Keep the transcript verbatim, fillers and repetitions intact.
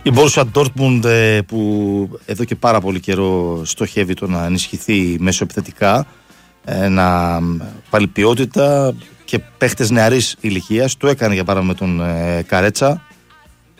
Η Borussia Dortmund ε, που εδώ και πάρα πολύ καιρό στοχεύει το να ενισχυθεί μεσοεπιθετικά, ε, να βάλει ποιότητα και παίχτες νεαρής ηλικίας. Το έκανε για παράδειγμα με τον ε, Καρέτσα